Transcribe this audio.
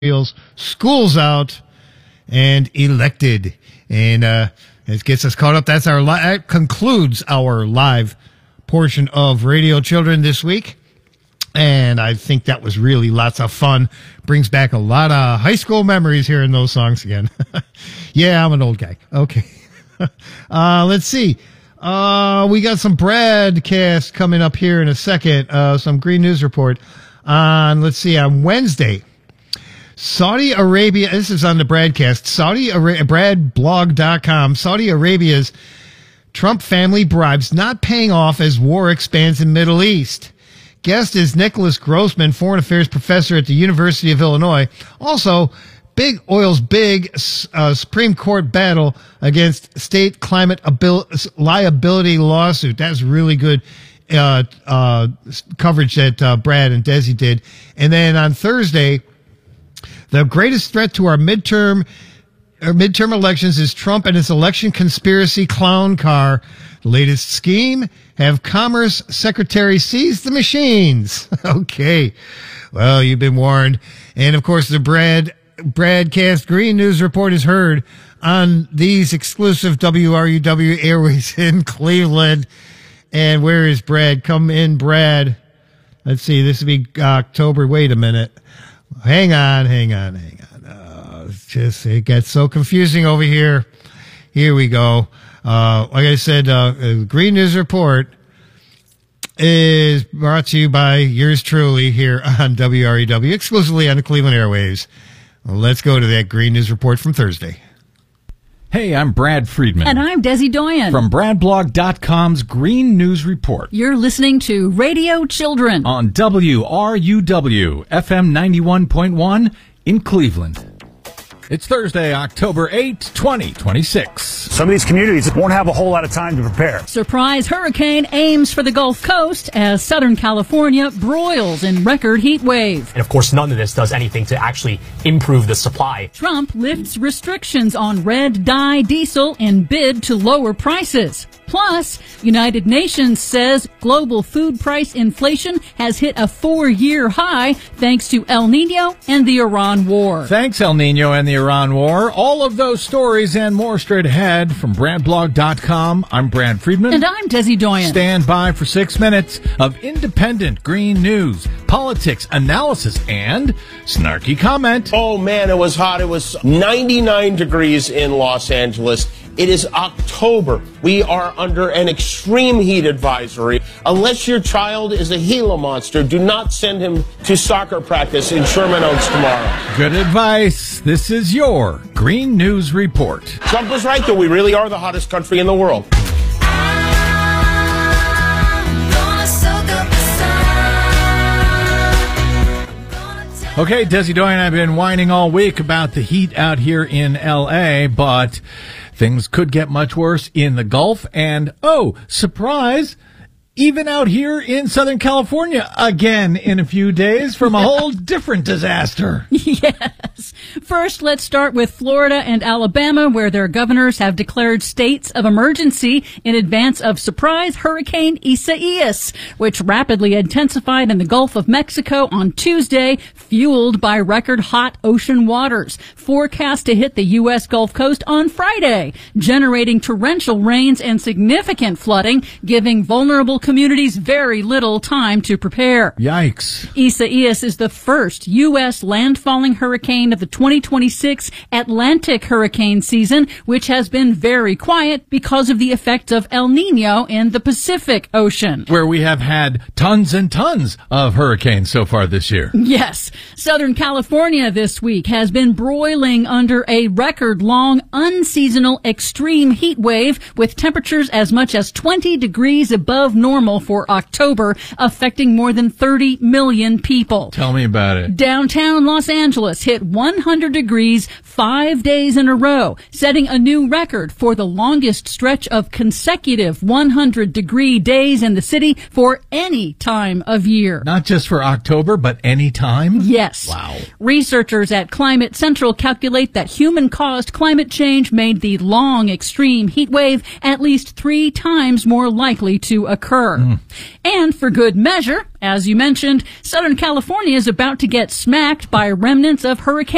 School's out and elected. And it gets us caught up. That concludes our live portion of Radio Children this week. And I think that was really lots of fun. Brings back a lot of high school memories hearing those songs again. Yeah, I'm an old guy. Okay. Let's see. We got some broadcast coming up here in a second. Some Green News Report on Wednesday. Saudi Arabia, this is on the broadcast, Bradblog.com. Saudi Arabia's Trump family bribes not paying off as war expands in Middle East. Guest is Nicholas Grossman, foreign affairs professor at the University of Illinois. Also, big oil's Supreme Court battle against state climate liability lawsuit. That's really good coverage that Brad and Desi did. And then on Thursday, the greatest threat to our midterm elections is Trump and his election conspiracy clown car. The latest scheme, have Commerce Secretary seize the machines. Okay. Well, you've been warned. And of course, the Bradcast Green News Report is heard on these exclusive WRUW airways in Cleveland. And where is Brad? Come in, Brad. Let's see. This will be October. Wait a minute. Hang on. It gets so confusing over here. Here we go. Like I said, Green News Report is brought to you by yours truly here on WREW, exclusively on the Cleveland airwaves. Let's go to that Green News Report from Thursday. Hey, I'm Brad Friedman. And I'm Desi Doyen. From Bradblog.com's Green News Report. You're listening to Radio Children on WRUW, FM 91.1 in Cleveland. It's Thursday, October 8, 2026. Some of these communities won't have a whole lot of time to prepare. Surprise hurricane aims for the Gulf Coast as Southern California broils in record heat wave. And of course, none of this does anything to actually improve the supply. Trump lifts restrictions on red dye diesel in bid to lower prices. Plus, United Nations says global food price inflation has hit a 4-year high thanks to El Nino and the Iran war. Thanks, El Nino and the Iran war. All of those stories and more straight ahead from Bradblog.com. I'm Brad Friedman. And I'm Desi Doyen. Stand by for 6 minutes of independent green news, politics, analysis, and snarky comment. Oh, man, it was hot. It was 99 degrees in Los Angeles. It is October. We are under an extreme heat advisory. Unless your child is a Gila monster, do not send him to soccer practice in Sherman Oaks tomorrow. Good advice. This is your Green News Report. Trump was right, though. We really are the hottest country in the world. Okay, Desi Doyen, I've been whining all week about the heat out here in L.A., but things could get much worse in the Gulf. And, oh, surprise, even out here in Southern California again in a few days from a whole different disaster. Yes. First, let's start with Florida and Alabama, where their governors have declared states of emergency in advance of surprise Hurricane Isaias, which rapidly intensified in the Gulf of Mexico on Tuesday, fueled by record hot ocean waters, forecast to hit the U.S. Gulf Coast on Friday, generating torrential rains and significant flooding, giving vulnerable communities very little time to prepare. Yikes. Isaias is the first U.S. landfalling hurricane of the 2026 Atlantic hurricane season, which has been very quiet because of the effects of El Nino in the Pacific Ocean, where we have had tons and tons of hurricanes so far this year. Yes. Southern California this week has been broiling under a record-long, unseasonal extreme heat wave with temperatures as much as 20 degrees above normal for October, affecting more than 30 million people. Tell me about it. Downtown Los Angeles hit 100 degrees 5 days in a row, setting a new record for the longest stretch of consecutive 100-degree days in the city for any time of year. Not just for October, but any time? Yes. Wow. Researchers at Climate Central calculate that human-caused climate change made the long extreme heat wave at least 3 times more likely to occur. And for good measure, as you mentioned, Southern California is about to get smacked by remnants of Hurricane